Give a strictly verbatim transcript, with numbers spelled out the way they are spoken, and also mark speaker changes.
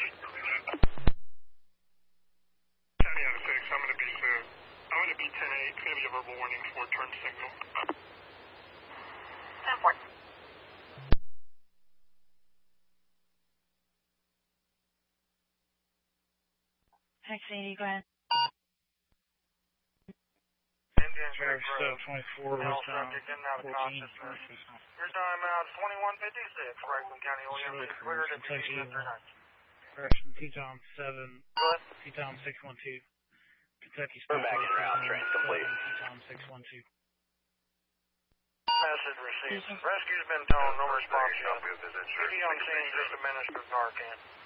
Speaker 1: County out of six, I'm going to be, uh, I'm going to be ten eight. It's going to be a verbal warning for turn signal.
Speaker 2: ten four. six eighty, go ahead.
Speaker 3: Indian Creek Road.
Speaker 4: twenty-four,
Speaker 3: Male
Speaker 4: what's down?
Speaker 3: subject getting out of
Speaker 4: fourteen.
Speaker 3: consciousness. Your timeout is twenty-one fifty-six. Franklin County O E M C cleared at
Speaker 4: Kentucky,
Speaker 3: after night.
Speaker 4: correction, T-Tom seven,
Speaker 3: Go ahead.
Speaker 4: T-Tom six one two. Kentucky
Speaker 5: We're back in route, train complete.
Speaker 4: T-Tom six one two.
Speaker 3: Message received. Rescue's been toned, no response yet. P D on scene, just administered Narcan.